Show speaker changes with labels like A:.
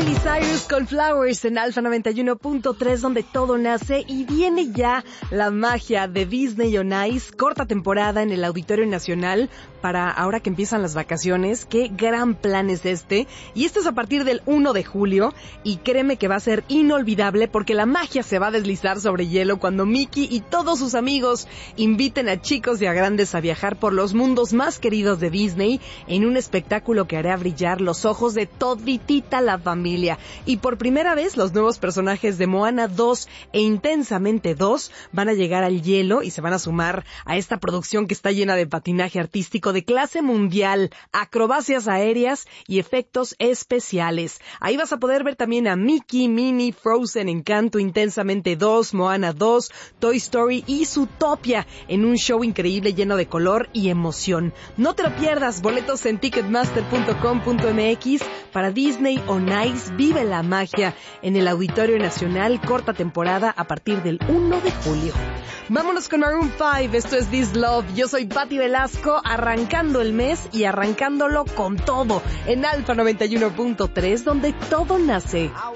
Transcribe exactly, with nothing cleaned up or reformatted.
A: Miley Cyrus con Flowers en Alfa noventa y uno punto tres, donde todo nace, y viene ya la magia de Disney on Ice, corta temporada en el Auditorio Nacional para ahora que empiezan las vacaciones. Qué gran plan es este, y esto es a partir del uno de julio, y créeme que va a ser inolvidable porque la magia se va a deslizar sobre hielo cuando Mickey y todos sus amigos inviten a chicos y a grandes a viajar por los mundos más queridos de Disney en un espectáculo que hará brillar los ojos de toditita la familia. Y por primera vez los nuevos personajes de Moana dos e Intensamente dos van a llegar al hielo y se van a sumar a esta producción que está llena de patinaje artístico de clase mundial, acrobacias aéreas y efectos especiales. Ahí vas a poder ver también a Mickey, Minnie, Frozen, Encanto, Intensamente dos, Moana dos, Toy Story y Zootopia en un show increíble lleno de color y emoción. No te lo pierdas, boletos en ticketmaster punto com punto m x para Disney on Ice. Vive la magia en el Auditorio Nacional, corta temporada a partir del uno de julio. Vámonos con Maroon cinco, esto es This Love. Yo soy Patti Velasco, arrancando el mes y arrancándolo con todo en Alfa noventa y uno punto tres, donde todo nace.